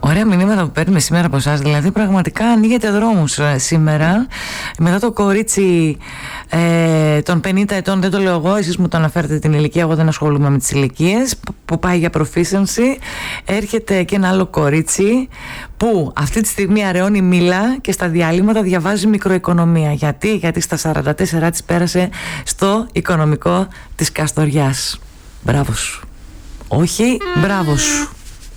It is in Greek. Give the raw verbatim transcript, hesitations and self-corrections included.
Ωραία μηνύματα που παίρνουμε σήμερα από εσάς. Δηλαδή πραγματικά ανοίγετε δρόμους σήμερα. Μετά το κορίτσι ε, των πενήντα ετών, δεν το λέω εγώ, εσείς μου το αναφέρετε την ηλικία, εγώ δεν ασχολούμαι με τις ηλικίες, που πάει για proficiency. Έρχεται και ένα άλλο κορίτσι που αυτή τη στιγμή αραιώνει μήλα και στα διαλύματα διαβάζει μικροοικονομία. Γιατί, Γιατί στα σαράντα τέσσερα της πέρασε στο οικονομικό της Καστοριάς. Μπράβο σου. Όχι, μπράβο σου.